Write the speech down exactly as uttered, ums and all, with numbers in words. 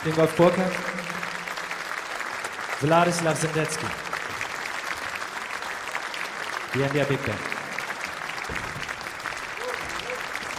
Ingolf Burkhardt, Vladislav Zendetsky, the India Big Band.